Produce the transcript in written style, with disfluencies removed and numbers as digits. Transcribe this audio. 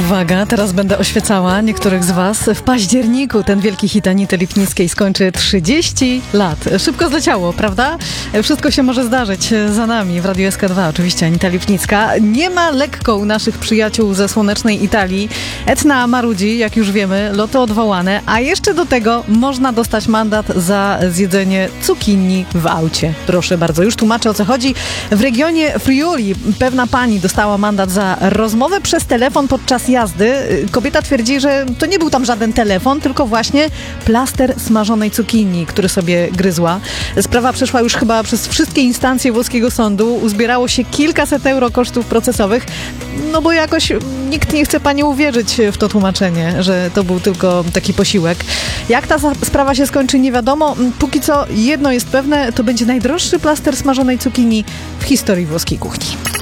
Uwaga, teraz będę oświecała niektórych z Was. W październiku ten wielki hit Anity Lipnickiej skończy 30 lat. Szybko zleciało, prawda? Wszystko się może zdarzyć za nami w Radiu SK2. Oczywiście Anita Lipnicka. Nie ma lekko u naszych przyjaciół ze słonecznej Italii. Etna marudzi, jak już wiemy, loty odwołane, a jeszcze do tego można dostać mandat za zjedzenie cukinii w aucie. Proszę bardzo, już tłumaczę, o co chodzi. W regionie Friuli pewna pani dostała mandat za rozmowę przez telefon podczas jazdy. Kobieta twierdzi, że to nie był tam żaden telefon, tylko właśnie plaster smażonej cukinii, który sobie gryzła. Sprawa przeszła już chyba przez wszystkie instancje włoskiego sądu. Uzbierało się kilkaset euro kosztów procesowych, no bo jakoś nikt nie chce pani uwierzyć w to tłumaczenie, że to był tylko taki posiłek. Jak ta sprawa się skończy, nie wiadomo. Póki co jedno jest pewne, to będzie najdroższy plaster smażonej cukinii w historii włoskiej kuchni.